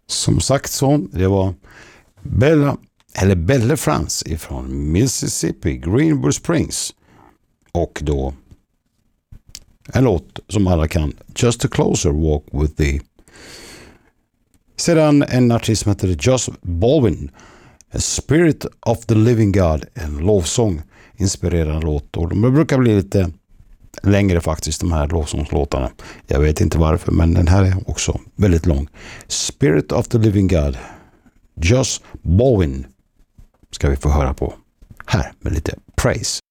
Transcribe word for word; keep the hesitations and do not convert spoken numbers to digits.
Som sagt så, det var Bella, eller Belle France ifrån Mississippi, Greenwood Springs. Och då en låt som alla kan, Just a Closer Walk with Thee. Sedan en artist som heter Josh Baldwin, A Spirit of the Living God, en lovsång, inspirerande låt. Och de brukar bli lite längre faktiskt, de här lovsångslåtarna. Jag vet inte varför, men den här är också väldigt lång. Spirit of the Living God, Josh Baldwin ska vi få höra på här med lite praise.